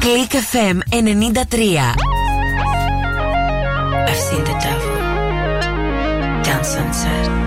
Click FM 93. I've seen the devil down Sunset.